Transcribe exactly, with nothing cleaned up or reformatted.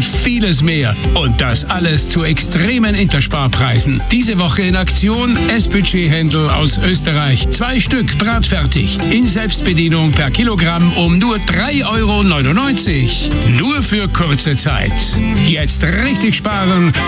und vieles mehr. Und das alles zu extremen Intersparpreisen. Diese Woche in Aktion S-Budget-Händel aus Österreich. Zwei Stück bratfertig. In Selbstbedienung per Kilogramm um nur drei Euro neunundneunzig. Nur für kurze Zeit. Jetzt richtig sparen